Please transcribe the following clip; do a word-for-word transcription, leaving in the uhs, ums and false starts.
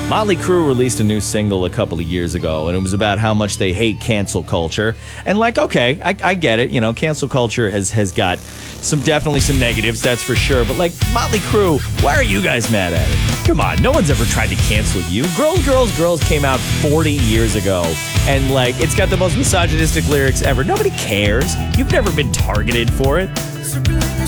Motley Crue released a new single a couple of years ago, and it was about how much they hate cancel culture. And like, okay, I, I get it. You know, cancel culture has has got some definitely some negatives, that's for sure. But like, Motley Crue, why are you guys mad at it? Come on, no one's ever tried to cancel you. Girls, Girls, Girls came out forty years ago, and like, it's got the most misogynistic lyrics ever. Nobody cares. You've never been targeted for it.